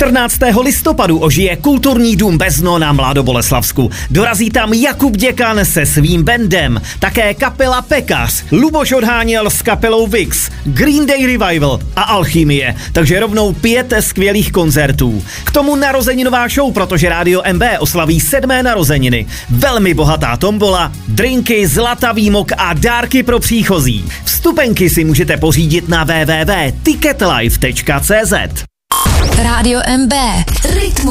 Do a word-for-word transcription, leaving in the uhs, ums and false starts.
čtrnáctého listopadu ožije kulturní dům Bezno na Mladoboleslavsku. Dorazí tam Jakub Děkan se svým bandem, také kapela Pekař, Luboš Odháněl s kapelou Vix, Green Day Revival a Alchymie, takže rovnou pět skvělých koncertů. K tomu narozeninová show, protože Rádio M B oslaví sedmé narozeniny. Velmi bohatá tombola, drinky, zlatavý mok a dárky pro příchozí. Vstupenky si můžete pořídit na w w w tečka ticketlife tečka c z. Rádio M B. Rytmus.